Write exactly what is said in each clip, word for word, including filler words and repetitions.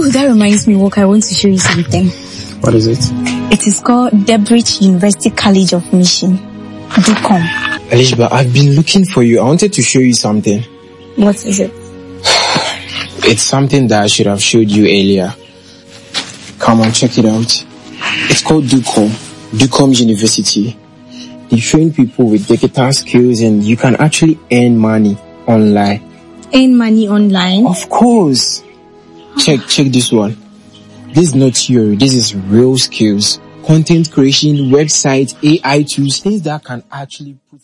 Oh, that reminds me, Walker, I want to show you something. What is it? It is called Debridge University College of Mission. Do come. Elishba, I've been looking for you. I wanted to show you something. What is it? It's something that I should have showed you earlier. Come on, check it out. It's called DUCOM. DUCOM University. They train people with digital skills and you can actually earn money online. Earn money online? Of course. Check, check this one. This is not theory. This is real skills. Content creation, website, A I tools, things that can actually put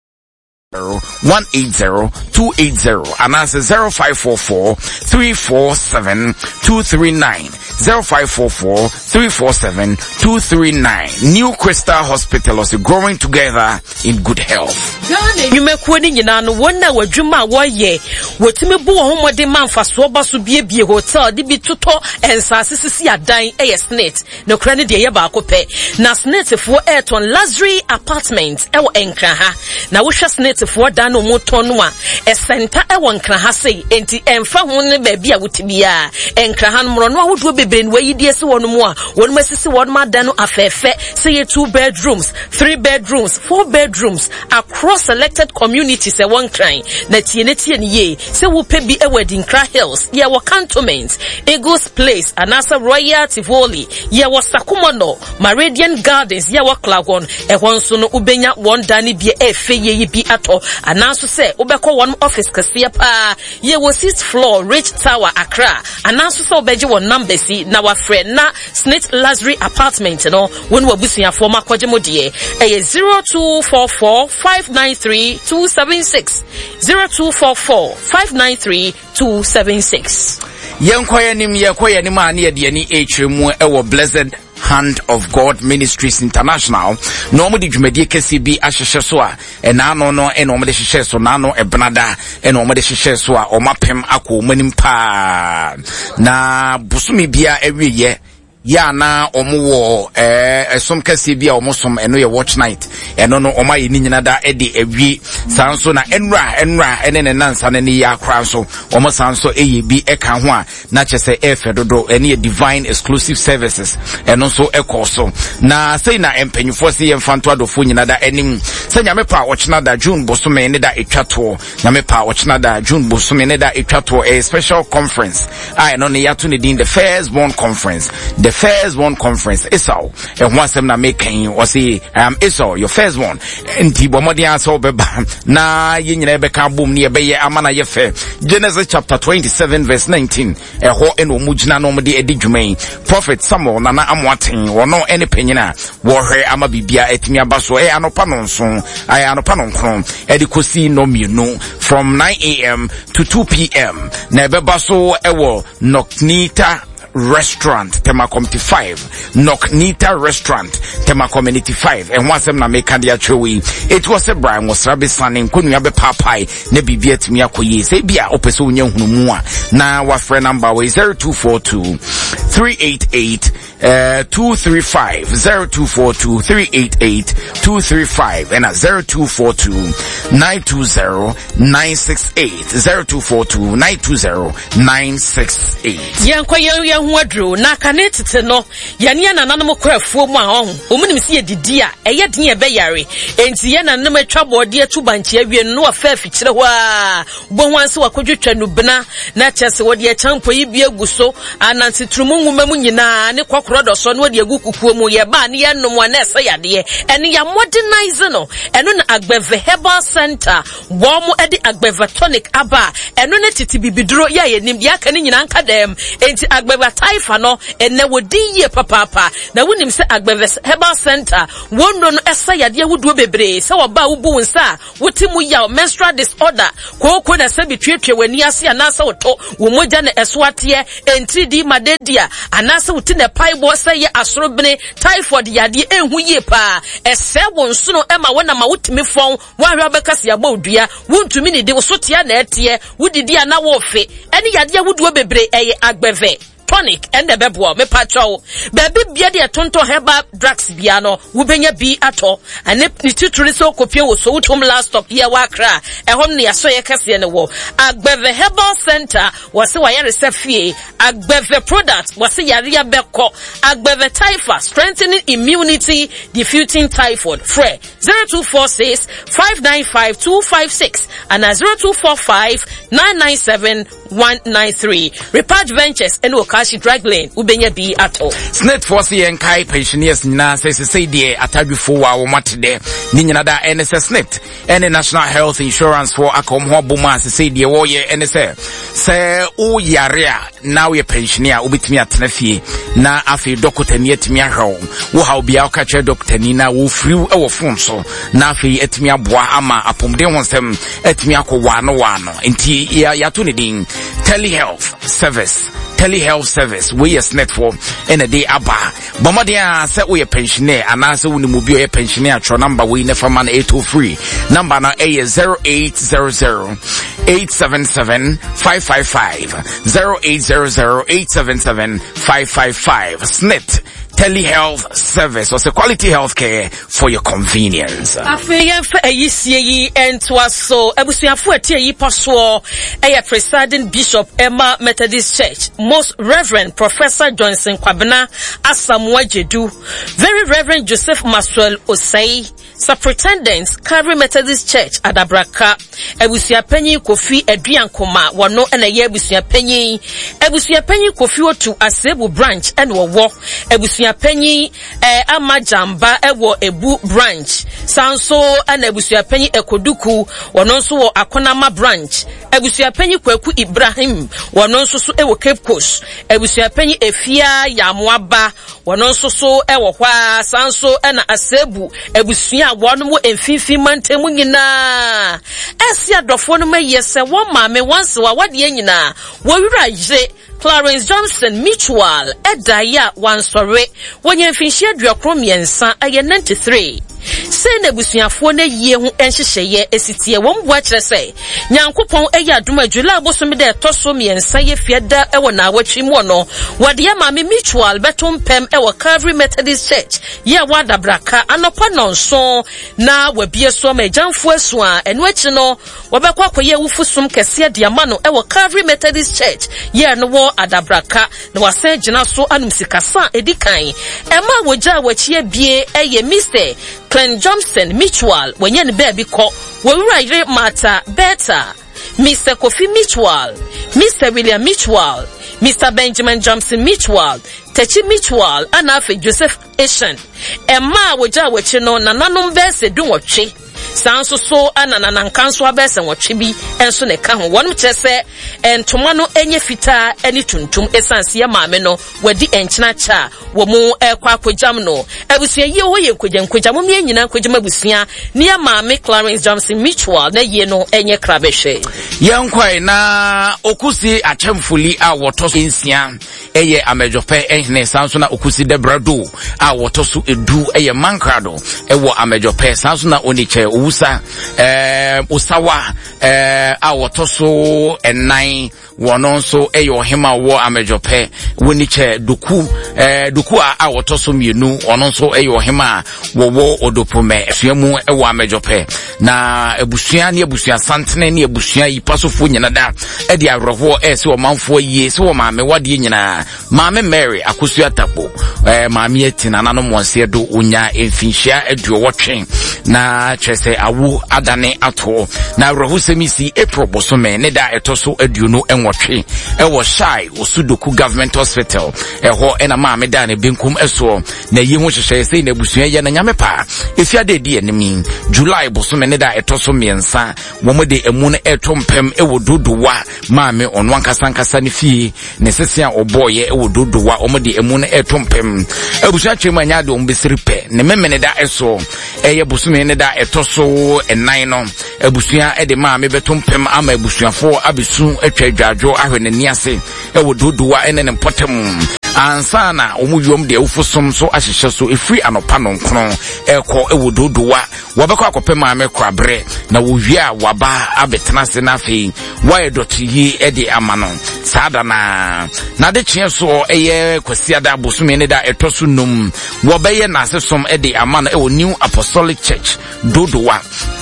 one eight zero two eight zero and answer zero five four four three four seven two three nine zero five four four three four seven two three nine. New Crystal Hospital is growing together in good health. You make wedding yina no wonder we dwuma wo ye wotimi bu wo homode manfa so ba so bie bie hotel di bi toto ensase sisi adan e snate no kra ne de ye ba akopɛ na snate fo airton luxury apartment e wo enkra ha na wo hwɛ snate fo dan no moto no a e center e wo enkra ha sei enti emfa ho ne ba bia wotibia enkra ha no mro no ahodo bebre ne wayi die se wono mu a wono masisi wono ma dan no afefe say two bedrooms three bedrooms four bedrooms across selected communities e won crying na tie ne tie ne ye se wo pe bi e wedding cra hills ye wo cantonment Eagles Place anasa Royal Tivoli ye wo Sakumono Meridian Gardens ye wo Klagon e won so no ubenya won dani bi e fe ye bi ato anaso se obekọ one office kase pa ye wo sixth floor Rich Tower Accra anaso se obeje won number si na wa friend na Snit Luxury Apartment no won wabusia former kwajemo de e zero two four four five nine three two seven six zero two four four five nine three two seven six. Yenkoya nim yekoya nim ani ye de ni echemu e wo Blessed Hand of God Ministries International no mo di dwumadi kese bi ahyehye so a e na no no e no mo de hyehye so na no e benada e no mo de hyehye so a o mapem akọ manim pa na busumi bia ewiye ya na omo eh esom kase bia omo som eno ye watch night eno no oma ye ni nyina da e de awie sanso na enra enra ene ne nansa ne ya akra so omo sanso eye bi e ka ho a na chese e fe dodo ene divine exclusive services eno so e koso na sei na empenyufo se ye mfanto adofo nyina da enim se nyame pa ochna da June bosome ne da etwato nyame pa ochna da June bosome ne da etwato a special conference I eno ne yato ne din the first born conference the first one conference Esau and one sem na making or say um Esau your first one enti bomodi answer obeba na ye nyina be ka bom ne be ye amana ye fe Genesis chapter twenty-seven verse nineteen e ho en omugina no mde edi dwuman prophet Samuel nana amwaten wono ene panyina wo hwe ama bibia etimi abaso e anopa no nso ay anopa no nkron edi kosi no mienu from nine a m to two p m na ebe baso e wo Noknita Restaurant Tema Community five Noknita Restaurant Tema Community five and once na make dia chewi it was a Brian was rabi sanin kunu ya be papai ne bibia timi akoyi se bia opese onye hunu mu a na wa friend number we zero two four two three eight eight uh two three five zero two four two three eight eight two three five and at zero two four two nine two zero nine six eight zero two four two nine two zero nine six eight. Yankwa wadro na kanetete no yane na nanom kwafuo mu a ho omunim se yedidi a eye den ye be yare enti ye nanom atwa bode atubanche awie no afa afikire ho a bohwanse wakodwetwa nubena na chese wode ye champo yi bi aguso ananti trumu nwuma mu nyina ne kwakoro doso no wode agu kukuo mu ye ba ne ye nom na ese yade ene ya modernize no eno na Agbeve Herbal Center wo mu ede Agbeve Tonic aba eno ne titi bibiduro ya ye nim ya kan nyina nka dem enti Agbeve Taifa no ene wodi ye papa na wonim se Agbeve Herbal Center wono no esa yade wuduo bebre se wo ba wubu nsa wotimu ya menstrual disorder koko na se bitwetwe wani ase anasa woto wo moja na eswate enti di madedia anasa wuti na paibo se ye asorobene typhoid yade enhu ye pa ese wonso no ema wona ma wotimi fon wahwa bekase aba odua wontumi ne de wosotia na etie wudidi ana wo fe ene yade wuduo bebre eye Agbeve tonic and the bebo me pacho baby bia de tonto herbal drugs bia no wo benya bi ato and ne tituri so kopie wo so utom last stop here wa kra e hom ne aso ye kase ne wo agbeve herbal center wase wa yare sefie agbeve product wase yare ya beko agbeve taifa strengthening immunity defeating typhoid fre zero two four six five nine five two five six and zero two four five nine nine seven one nine three. Repart Ventures and Okashi Drag Lane ubenya bi ato Snit force yen kai pensioners na say say dey atadu for wa matde ni nyina da N S S Snit and National Health Insurance for akom ho boma say dey wo ye N S S say o yare a now ye pensioner obetimi atena fie na afi doctor ni etimi ahwo wo ha obia o ka che doctor ni na wo free e wo phone so na afi etimi aboa ama apomden wonsem etimi akwa no wa no enti ya ya to ne din telehealth service telehealth service we yes net for in a day aba bomadia say we pensioner and as we mu bi o pensioner tro number we never man eight oh three number na a zero eight zero zero eight seven seven five five five zero eight zero zero eight seven seven five five five snit telehealth service or quality healthcare for your convenience. Afeyen fe eyisie yi entwa so ebusuafo atie yi paso eye presiding bishop Emma Methodist Church Most Reverend Professor Johnson Kwabena Asamoah Jedu, Very Reverend Joseph Maswell Osei, Superintendent Calvary Methodist Church Adabraka, ebusuapanyi Kofi Eduankoma wano ena ye ebusuapanyi ebusuapanyi Kofi otu Asebu branch and wo ebusuapanyi eh, Amajamba ewo Ebu branch sanso ena ebusuapanyi Ekoduku wano nso wo Akonama branch ebusuapanyi Kweku Ibrahim wano nso so ewo Cape Coast ebusuapanyi Efia Yamuaba wano nso so ewo kwa sanso ena Asebu ebusua wano mo emfifi mantemu nyina esi adofo no mayese wo maame wanse wa wade nyina wo wura je Clarence Johnson Mutual edaya wansore wonye mfinhia duakron miensa aye ninety-three se na busuafo na yie hu enhyehyeye esitie wo mbo akere se nyankopon eya adom adwula abosom de toso miensa ye fieda ewo na awatwi mu no wade ya maame Mutual betom pem ewo Calvary Methodist Church ye wada braka anopa nonso na wabie so ma janfo asu a eno achi no wobekwa akoye wufusum kese de ama no ewo Calvary Methodist Church ye no wo adabraka na wase gina so anum sikasa edikan ema woja wachie bie eye Mister Clan Johnson Mutual wenye ni baby ko wewura ire mata beta Mister Kofi Mutual, Mister William Mutual, Mister Benjamin Johnson Mutual, Techi Mutual, anafe Joseph Eshan ema woja wachi no nananom bese dun wachi sanso so anana nkanso abese wotwe bi enso ne ka ho wonum kyese entoma no enye fita eni tuntum esanse ya maame no wadi enkyina cha wo mu ekwa akwajam no abusua ye ho ye nkojam nkojam mu nyina nkojam abusua ne ya maame Clarence Johnson Mutual na ye no enye krabehwe yankwai na okusi achemfuli a woto so nsia eye amejope ehne sanso na okusi debrado a woto so edu eye mankrado ewo amejope sanso na oniche usa eh usawa eh a woto so ennan wono so eyo hema wo amejope woniche duku eh duku a a woto so mienu ono so eyo hema wo wo odopome suamu ewo amejope na ebusua ne ebusua santene ne ebusua yipasofo nyina da e di aroho e se o manfo yie se o maame wade nyina maame Mary akosua tapo eh maame etina nano monse do onya emfinhia aduo wotwen na chese awu adane ato na aroho semisi April bosome ne da etoso aduo no enwotwe e wo Shai Osudoku Government Hospital e ho ena maame da ne benkum eso na yi ho hyehye sei na ebusua ye na nyame pa efiade di enimi July bosome ne da etoso miensa wo mo de emu no etompem e wo dodowa maame ono ankasa ankasa ne fie ne sesia oboye e wo dodowa o mo de emu no etompem ebusua chema nya de ombesiripe ne memene da eso eye bosome ne da etoso enan no ebusua e de maame betompem ama ebusuafo abesu atwa adwadwo ahwe ne niase e wo dodowa ene ne potem ansana omuyom de ufusom so ahyehye so efiri anopa no nkron eko ewododowa wabekọ akọpẹ maame kwabre na wowia waba abetena se na fe waye dotiyi e de amano sada na na de kye so eye kwasiada bosume ne da etoso num wobeye na asesom e de amano e wo New Apostolic Church dodowa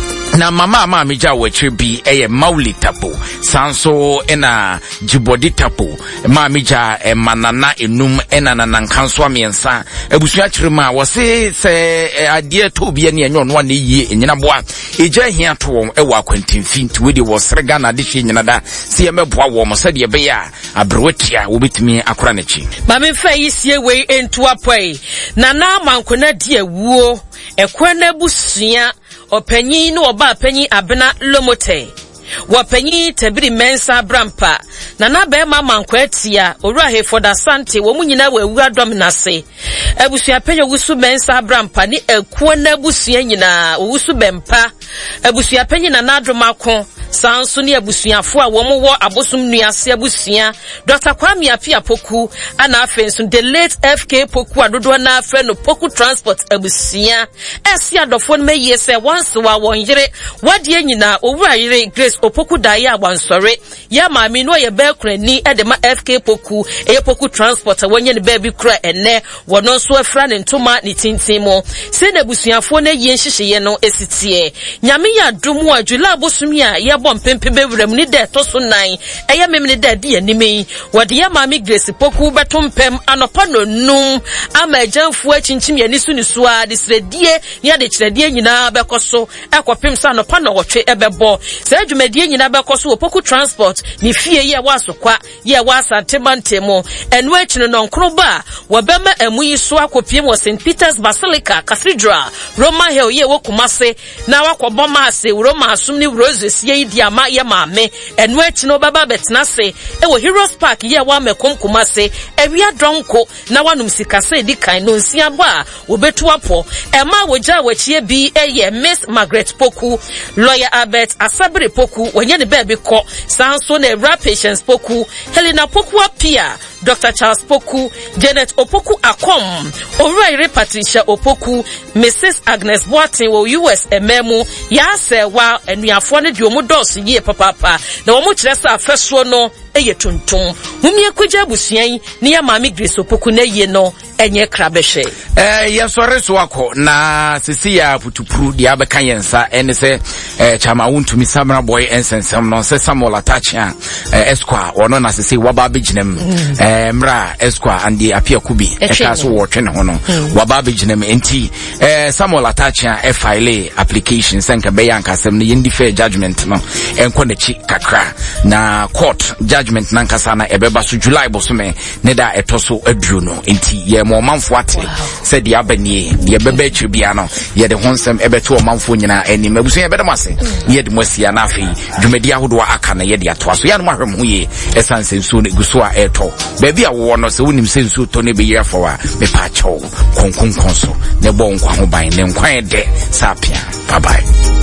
na mama ama meja wetre bi eye Mauli Tapo sanso ena Jibodi Tapo ma meja e manana enum ena nanankanso amiensa ebusua kirema wose se ade to bi ne enyo no na yie enyina boa eja hia to won e wa akwantimfi nti we de wo srega na de hye nyina da se ye meboa wo mo se de be ya abrewetia wo betimi akora na chi ma me fa yi sie we entu apoi na na mankona di awuo ekwana busua opanyin no oba panyin abena lomote wapanyin tabiri mensa brampa na na be ma mankwatia owura hefoda sante wo munyina wawu adom nase abusua panyin wusu mensa brampa ni ekuo na abusua nyina wusu bempa abusua panyin na nadromako sanso ni abusuafo a wo mo wo abosum nuase abusua Doctor Kwame Apia Poku ana afenso the late F K Poku adodo na afre no Poku Transport abusua esi adofo no meye se once wa won yire wade nyina owura yire Grace Opoku dai abansore ya maami no ye be krani e de ma F K Poku e Poku Transport wonye ne ba bi kura enne wono so afra ne ntoma ne tintimo se na abusuafo na ye nhyehyeye no esitie nyame ya domu adwula abosumi a ye bom pempe bewram ni de to so nan eye memne de de anime wode ya maami Grace Poku betompem anopa no num ama ajanfo achinchim ya nisu nisu a de sredie ya de kyerede nyina bekoso ekopem sa anopa no wotwe ebebo se adwumadie nyina bekoso Poku Transport ni fie ye wasokwa ye wasantebantemo enu achino no nkroba wabema emuyi so akopiem wo Saint Peter's Basilica Cathedral Roma Hill ye wokumase na wakoboma ase Roma asum ni roses ye dia ma ye maame enu achino baba betna se e wo Heroes Park ye wa mekomkuma se ewia dronko na wanum sikase di kan no nsia bo a obetu apo e ma woja wachie bi eye Miss Margaret Poku lawyer Albert Asabre Poku wenye ne baby ko sanso na Evra Patience Poku Helena Poku Apia Doctor Charles Poku Janet Opoku Akom Owura Patricia Opoku Missus Agnes Boateng wo U S ememu ya se wa enuafo ne de omo dos ye papa na wo mo kire sa afeso no eye tuntum mumie kwagya busuan ni ya maami Grace Opoku na ye no enye krabehwe eh ye sore so akọ na sisi ya putupuru dia beka yensa ene se eh chama wuntumi samra boy ensensem no se Samuel Atachia eh esqua wono na sisi waba beginem eh mra esqua andi Apia Kubi eka so wotwe ne ho no waba beginem enti eh Samuel Atachia e file application senka be yanka sem ne yindi fair judgment no enko na chi kakra na court judgment nankasa na ebeba so July bosome ne da etoso aduo no enti ye mo manfo ate said the abanie the bebe tribia no ye de honsem ebeto manfo nyina ani mabusu ye bedamase ye de mosia na afi dwumadi ahodo aka na ye de ato aso ya no mahwem ho ye esanse nsu ne guso a eto baabi a wo no se wonim se nsu to ne be ye for wa me pa chawo konkon konso ne bo nkwa ho ban ne nkwan de sapia bye bye.